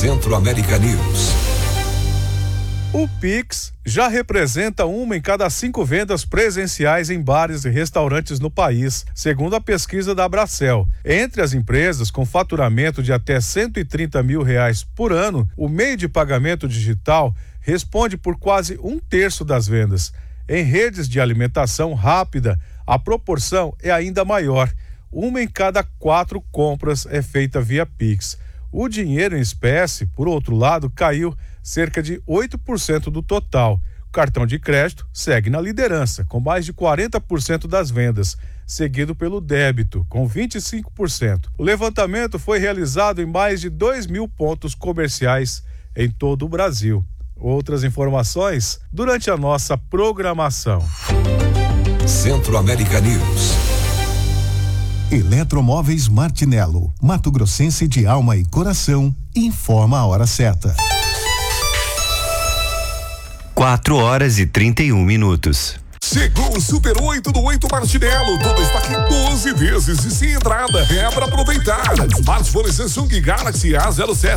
Centro-América News. O Pix já representa 1 em cada 5 vendas presenciais em bares e restaurantes no país, segundo a pesquisa da Abracel. Entre as empresas com faturamento de até R$130 mil por ano, o meio de pagamento digital responde por quase 1/3 das vendas. Em redes de alimentação rápida, a proporção é ainda maior. 1 em cada 4 compras é feita via Pix. O dinheiro em espécie, por outro lado, caiu cerca de 8% do total. O cartão de crédito segue na liderança, com mais de 40% das vendas, seguido pelo débito, com 25%. O levantamento foi realizado em mais de 2.000 pontos comerciais em todo o Brasil. Outras informações durante a nossa programação. Centro-América News. Eletromóveis Martinello, Mato Grossense de alma e coração, informa a hora certa. 4h31. Chegou o Super 8 do 8 Martinello. Todo estoque 12 vezes e sem entrada. É para aproveitar. Smartphone Samsung Galaxy A07